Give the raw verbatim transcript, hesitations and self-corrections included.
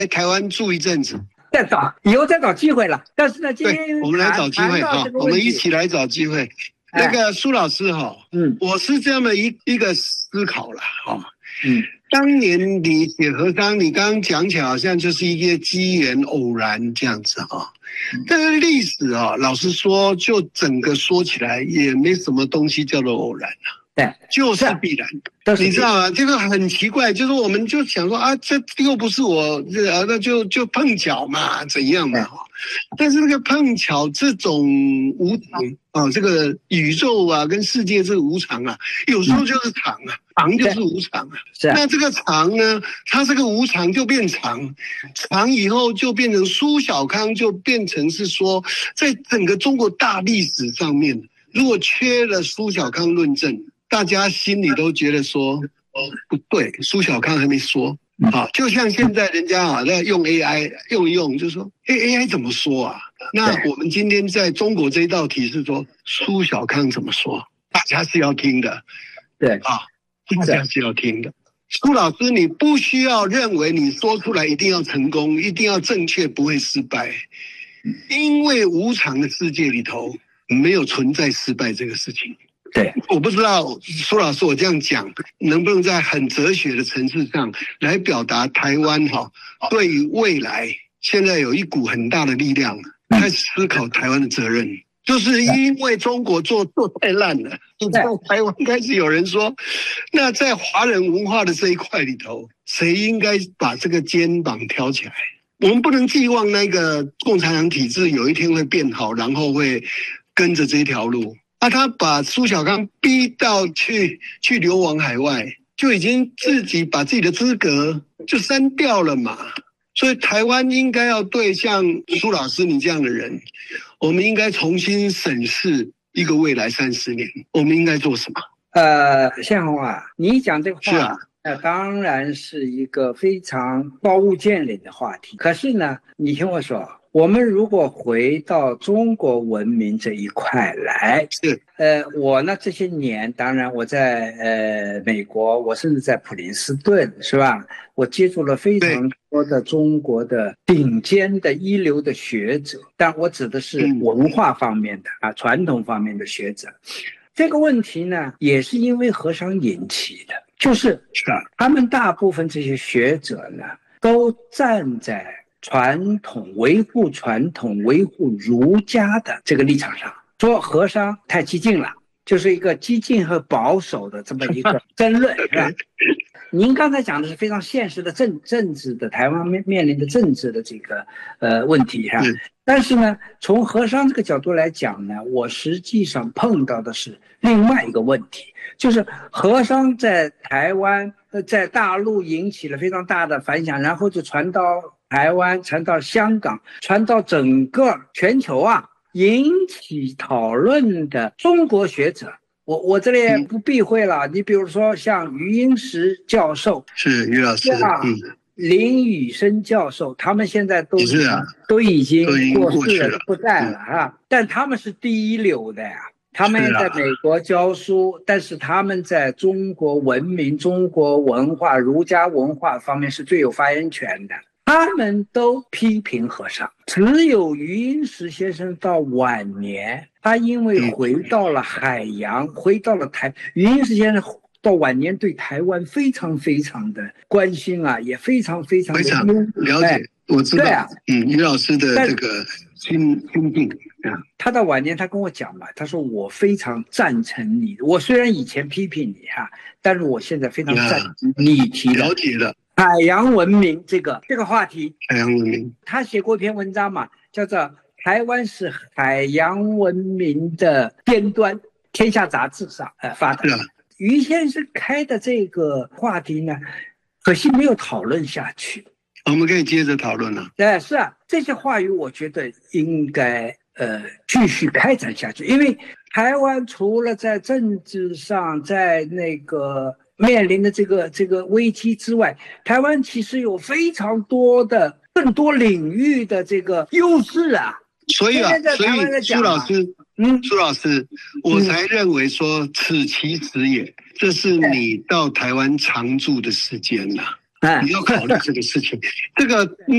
台湾住一阵子， 再找以后再找机会了。但是呢，今天我们来找机会哈，我们一起来找机会。那个苏老师哈，嗯，我是这么一一个思考了哈，嗯，当年你写和商，你刚刚讲起来好像就是一个机缘偶然这样子哈，但是历史啊，老实说，就整个说起来也没什么东西叫做偶然啊。 对， 就是必然，你知道吗？这个很奇怪，就是我们就想说啊，这又不是我，这那就就碰巧嘛，怎样嘛？但是那个碰巧这种无常啊，这个宇宙啊跟世界这个无常啊，有时候就是常啊，常就是无常啊。那这个常呢，它这个无常就变常，常以后就变成苏小康，就变成是说，在整个中国大历史上面，如果缺了苏小康论证。大家心里都觉得说，哦不对，苏小康还没说啊，就像现在人家啊在用 A I 用一用，就说，哎 A I 怎么说啊？那我们今天在中国这一道题是说苏小康怎么说，大家是要听的， 对啊，大家是要听的。苏老师，你不需要认为你说出来一定要成功，一定要正确，不会失败，因为无常的世界里头没有存在失败这个事情。 对， 我不知道苏老师我这样讲能不能在很哲学的层次上来表达台湾哈对于未来现在有一股很大的力量开始思考台湾的责任，就是因为中国做做太烂了，在台湾开始有人说，那在华人文化的这一块里头，谁应该把这个肩膀挑起来？我们不能寄望那个共产党体制有一天会变好，然后会跟着这条路。啊，他把苏小康逼到去去流亡海外，就已经自己把自己的资格就删掉了嘛。所以台湾应该要对像苏老师你这样的人，我们应该重新审视一个未来三十年，我们应该做什么？ 呃，宪宏啊，你讲这个话， 是啊， 那当然是一个非常高屋建瓴的话题。可是呢，你听我说。我们如果回到中国文明这一块来， 是， 呃，我呢这些年，当然我在呃美国，我甚至在普林斯顿，是吧？我接触了非常多的中国的顶尖的一流的学者，但我指的是文化方面的啊，传统方面的学者。这个问题呢，也是因为和商引起的，就是他们大部分这些学者呢，都站在传统维护传统维护儒家的这个立场上，说和商太激进了，就是一个激进和保守的这么一个争论，是吧？您刚才讲的是非常现实的政政治的台湾面面临的政治的这个呃问题，是吧？但是呢，从和商这个角度来讲呢，我实际上碰到的是另外一个问题，就是和商在台湾呃在大陆引起了非常大的反响，然后就传到台湾，传到香港，传到整个全球啊，引起讨论的中国学者，我我这里也不避讳了。嗯、你比如说像余英时教授， 是余老师，嗯， 林宇生教授，他们现在都是啊， 都已经过世了， 了不在了啊、嗯。但他们是第一流的呀。他们在美国教书，但是他们在中国文明、中国文化、儒家文化方面是最有发言权的。他们都批评和商，只有余英时先生到晚年，他因为回到了海洋，回到了台，余英时先生到晚年对台湾非常非常的关心啊，也非常非常的非常了解，哎、我知道， 对啊， 嗯，余老师的这个心心境。 他到晚年，他跟我讲嘛，他说我非常赞成你，我虽然以前批评你哈、啊，但是我现在非常赞成你提了解了海洋文明这个这个话题。 海洋文明， 他写过一篇文章嘛，叫做《台湾是海洋文明的尖端》，天下杂志上呃发的。余先生开的这个话题呢，可惜没有讨论下去。 我们可以接着讨论了。 对，是啊，这些话语我觉得应该呃继续开展下去，因为台湾除了在政治上，在那个面临的这个这个危机之外，台湾其实有非常多的更多领域的这个优势啊。 所以啊，所以苏老师，嗯，苏老师，我才认为说此其时也，这是你到台湾常住的时间呐、啊。 你要考虑这个事情。这个